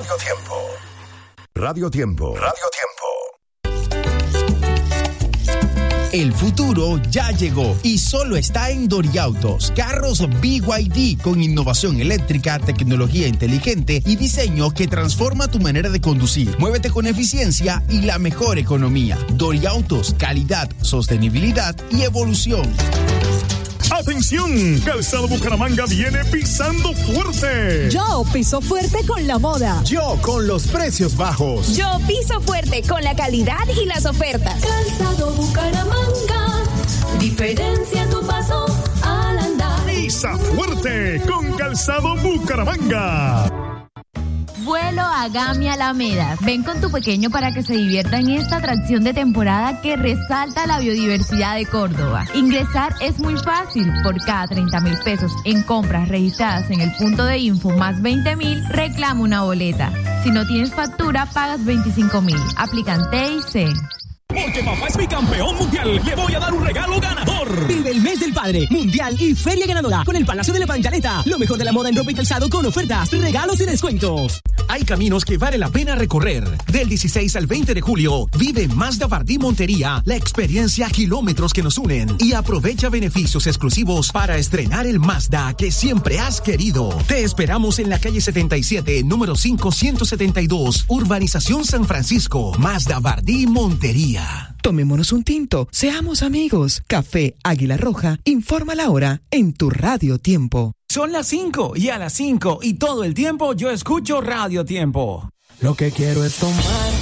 Radio Tiempo. Radio Tiempo. Radio Tiempo. El futuro ya llegó y solo está en Doriautos. Carros BYD con innovación eléctrica, tecnología inteligente y diseño que transforma tu manera de conducir. Muévete con eficiencia y la mejor economía. Doriautos, calidad, sostenibilidad y evolución. ¡Atención! Calzado Bucaramanga viene pisando fuerte. Yo piso fuerte con la moda. Yo con los precios bajos. Yo piso fuerte con la calidad y las ofertas. Calzado Bucaramanga, diferencia tu paso al andar. Pisa fuerte con Calzado Bucaramanga. Vuelo a Gami Alameda. Ven con tu pequeño para que se divierta en esta atracción de temporada que resalta la biodiversidad de Córdoba. Ingresar es muy fácil. Por cada 30,000 pesos en compras registradas en el punto de info más 20,000, reclama una boleta. Si no tienes factura, pagas 25,000. Aplican T y C. Porque papá es mi campeón mundial, le voy a dar un regalo ganador. Vive el mes del padre, mundial y feria ganadora con el Palacio de la Pancaleta. Lo mejor de la moda en ropa y calzado con ofertas, regalos y descuentos. Hay caminos que vale la pena recorrer. Del 16 al 20 de julio, vive Mazda Bardí Montería, la experiencia kilómetros que nos unen. Y aprovecha beneficios exclusivos para estrenar el Mazda que siempre has querido. Te esperamos en la calle 77, número 5172, Urbanización San Francisco. Mazda Bardí Montería. Tomémonos un tinto, seamos amigos. Café Águila Roja informa la hora en tu Radio Tiempo. Son las 5 y a las 5 y todo el tiempo yo escucho Radio Tiempo. Lo que quiero es tomar